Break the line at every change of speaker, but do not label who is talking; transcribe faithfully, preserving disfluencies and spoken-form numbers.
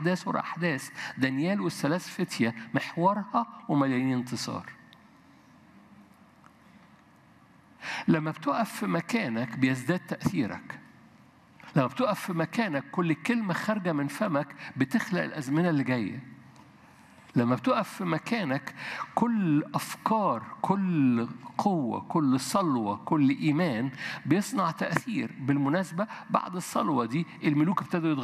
أحداث ورا أحداث. دانيال والثلاث فتية محورها ومليانين انتصار. لما بتقف في مكانك بيزداد تأثيرك. لما بتقف في مكانك كل كلمة خارجة من فمك بتخلق الأزمنة اللي جاية. لما بتقف في مكانك كل أفكار، كل قوة، كل صلوة، كل إيمان بيصنع تأثير. بالمناسبة بعد الصلوة دي الملوك ابتدوا يتغيروا.